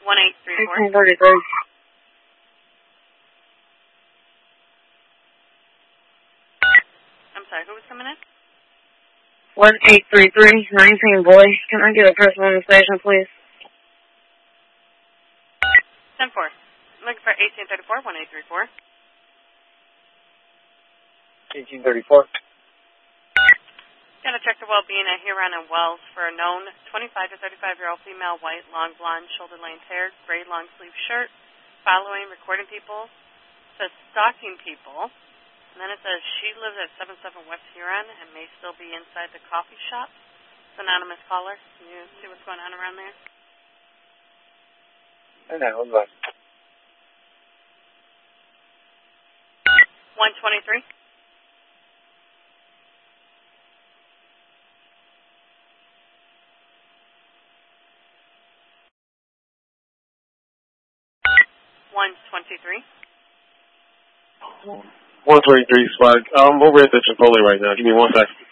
1833. I'm sorry, who was coming in? 1833, 19 boy. Can I get a person on the station, please? 10-4. Looking for 1834, 1834. 1834. Gonna check the well-being at Huron and Wells for a known 25 to 35-year-old female, white, long blonde, shoulder-length hair, gray long-sleeve shirt. Following, recording people. Says stalking people. And then it says she lives at 77 West Huron and may still be inside the coffee shop. It's anonymous caller. Can you see what's going on around there? Okay, hold on. 123. $123 Spike. We're at the Chipotle right now. Give me 1 second.